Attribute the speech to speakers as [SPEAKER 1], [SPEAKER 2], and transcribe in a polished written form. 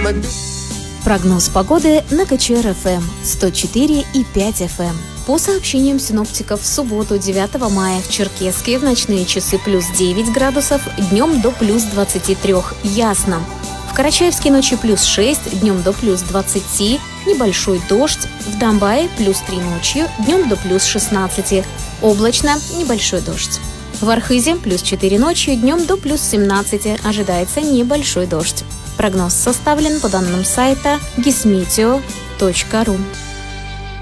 [SPEAKER 1] Прогноз погоды на КЧР-ФМ 104,5 FM. По сообщениям синоптиков, в субботу 9 мая в Черкесске в ночные часы плюс 9 градусов, днем до плюс 23, ясно. В Карачаевске ночью плюс 6, днем до плюс 20, небольшой дождь. В Домбае плюс 3 ночью, днем до плюс 16, облачно, небольшой дождь. В Архызе плюс 4 ночью, днем до плюс 17, ожидается небольшой дождь. Прогноз составлен по данным сайта gismeteo.ru.